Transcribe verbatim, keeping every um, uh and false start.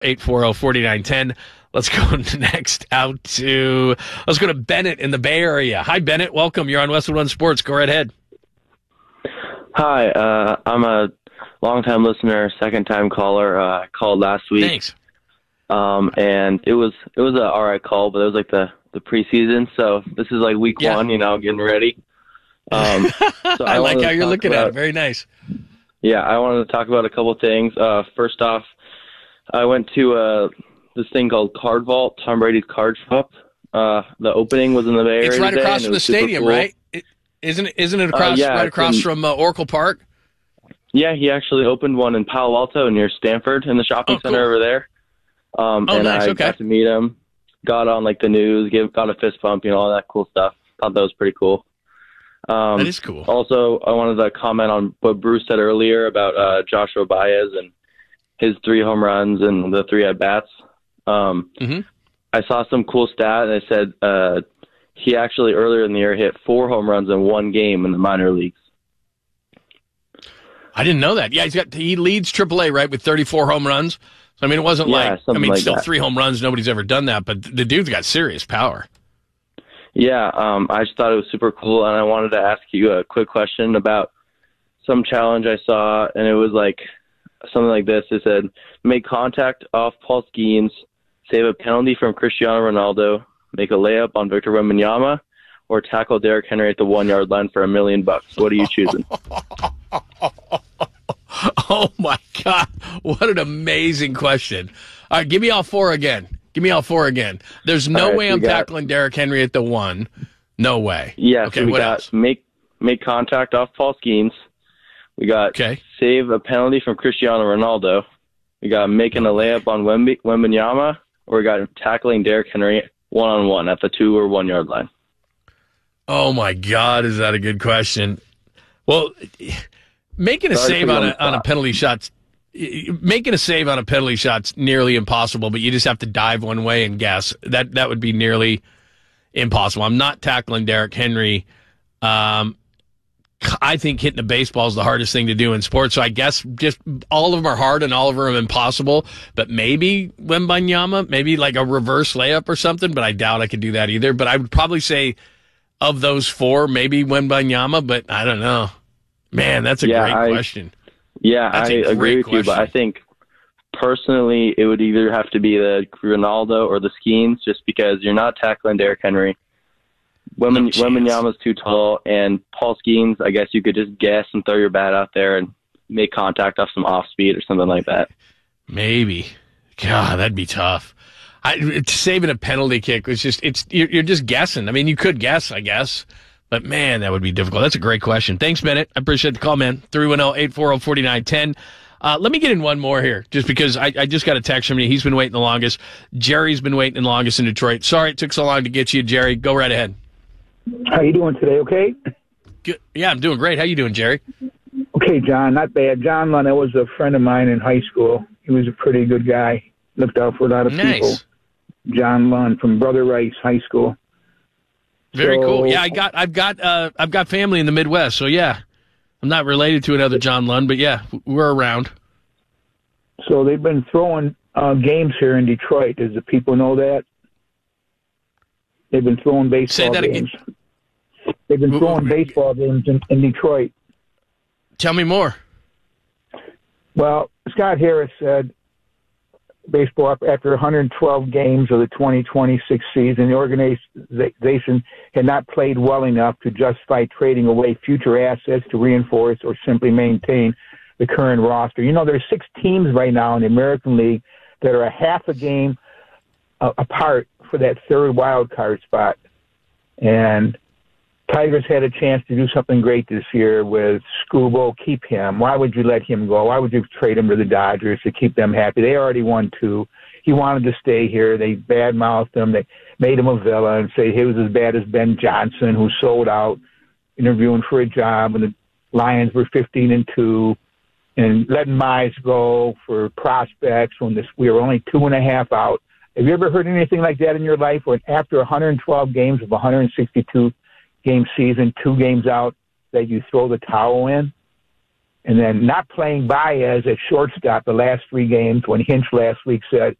eight four zero, four nine one zero. Let's go next out to, let's go to Bennett in the Bay Area. Hi, Bennett. Welcome. You're on Westwood One Sports. Go right ahead. Hi. Uh, I'm a longtime listener, second-time caller. Uh, I called last week. Thanks. Um, and it was it was an all right call, but it was like the, the preseason. So this is like week yeah. one, you know, getting ready. Um, so I, I like how you're looking about, at it. Very nice. Yeah, I wanted to talk about a couple things. Uh, first off, I went to uh, this thing called Card Vault, Tom Brady's card shop. Uh, the opening was in the Bay Area. It's right today, across from the stadium, cool. right? It, isn't it? Isn't it across uh, yeah, right across in, from uh, Oracle Park? Yeah, he actually opened one in Palo Alto near Stanford in the shopping oh, cool. center over there. Um, oh, and nice. I Okay. got to meet him, got on like the news, gave, got a fist bump, you know, all that cool stuff. Thought that was pretty cool. Um, that is cool. Also, I wanted to comment on what Bruce said earlier about uh, Joshua Baez and his three home runs and the three at-bats. Um, mm-hmm. I saw some cool stat, and it said uh, he actually earlier in the year hit four home runs in one game in the minor leagues. I didn't know that. Yeah, he's got he leads triple A, right, with thirty-four home runs. So, I mean, it wasn't yeah, like, I mean, like still that. three home runs. Nobody's ever done that, but the dude's got serious power. Yeah, um, I just thought it was super cool, and I wanted to ask you a quick question about some challenge I saw, and it was like something like this. It said, make contact off Paul Skeens, save a penalty from Cristiano Ronaldo, make a layup on Victor Wembanyama, or tackle Derrick Henry at the one-yard line for a million bucks. What are you choosing? Oh, my God. What an amazing question. All right, give me all four again. Give me all four again. There's no right, way so I'm got, tackling Derrick Henry at the one. No way. Yeah, okay, so we what got else? make make contact off Paul Skeens. We got okay. save a penalty from Cristiano Ronaldo. We got making a layup on Wemby, Wembanyama, or we got tackling Derrick Henry one-on-one at the two- or one-yard line. Oh, my God, is that a good question? Well, making a Sorry save on on a, on a penalty shot's Making a save on a penalty shot's nearly impossible, but you just have to dive one way and guess. That that would be nearly impossible. I'm not tackling Derrick Henry. Um, I think hitting a baseball is the hardest thing to do in sports. So I guess just all of them are hard and all of them are impossible. But maybe Wembanyama, maybe like a reverse layup or something. But I doubt I could do that either. But I would probably say of those four, maybe Wembanyama. But I don't know. Man, that's a yeah, great I, question. Yeah, That's I agree with question. you, but I think personally it would either have to be the Ronaldo or the Skeens, just because you're not tackling Derrick Henry. Wemben, No Wembanyama's too tall, and Paul Skeens, I guess you could just guess and throw your bat out there and make contact off some off speed or something like that. Maybe. God, that'd be tough. I, saving a penalty kick was just, it's you're, you're just guessing. I mean, you could guess, I guess. But, man, that would be difficult. That's a great question. Thanks, Bennett. I appreciate the call, man. three one zero, eight four zero, four nine one zero. Uh, let me get in one more here, just because I, I just got a text from you. He's been waiting the longest. Jerry's been waiting the longest in Detroit. Sorry it took so long to get you, Jerry. Go right ahead. How you doing today, okay? Good. Yeah, I'm doing great. How you doing, Jerry? Okay, John, not bad. John Lund was a friend of mine in high school. He was a pretty good guy. Looked out for a lot of nice. people. John Lund from Brother Rice High School. Very so, cool. Yeah, I got, I've got, uh, I've got family in the Midwest, so yeah, I'm not related to another John Lund, but yeah, we're around. So they've been throwing uh, games here in Detroit. Does the people know that? They've been throwing baseball Say that games. Again. They've been throwing baseball games in, in Detroit. Tell me more. Well, Scott Harris said baseball, after one hundred twelve games of the twenty twenty-six season, the organization had not played well enough to justify trading away future assets to reinforce or simply maintain the current roster. You know, there's six teams right now in the American League that are a half a game uh, apart for that third wild card spot. And Tigers had a chance to do something great this year with Skubal. Keep him. Why would you let him go? Why would you trade him to the Dodgers to keep them happy? They already won two. He wanted to stay here. They badmouthed him. They made him a villain and say he was as bad as Ben Johnson, who sold out interviewing for a job when the Lions were fifteen and two, and letting Mize go for prospects when this, we were only two and a half out. Have you ever heard anything like that in your life, when after one hundred twelve games of one hundred sixty-two game season, two games out, that you throw the towel in? And then not playing Baez at shortstop the last three games when Hinch last week said